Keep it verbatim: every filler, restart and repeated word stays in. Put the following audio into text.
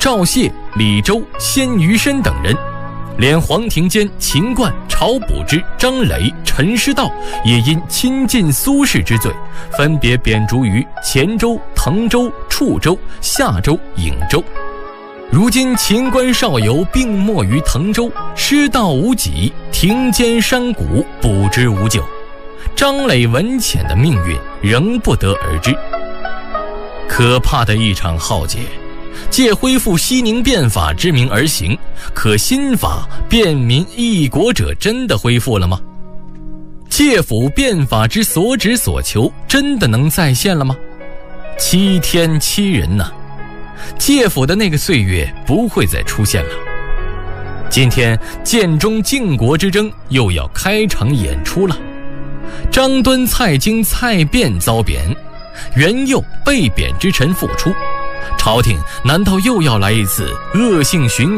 赵燮、李周、鲜于深等人，连黄庭坚、秦观、晁补之、张磊、陈师道也因亲近苏轼之罪，分别贬逐于黔州、滕州、处州、夏州、颍州。如今秦观少游病没于滕州，师道无己，庭坚山谷，不知无救。张磊文潜的命运仍不得而知。可怕的一场浩劫，借恢复西宁变法之名而行，可新法便民一国者真的恢复了吗？借府变法之所指所求真的能再现了吗？七天七人呐，借府的那个岁月不会再出现了。今天建中靖国之争又要开场演出了，张敦、蔡京、蔡卞遭贬，元佑被贬之臣复出，朝廷难道又要来一次恶性循